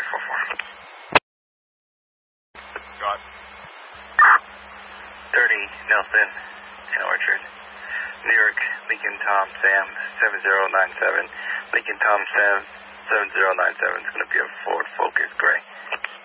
Got 30 Nelson and Orchard. New York, Lincoln Tom Sam 7097. Lincoln Tom Sam 7097 is going to be a Ford Focus Gray.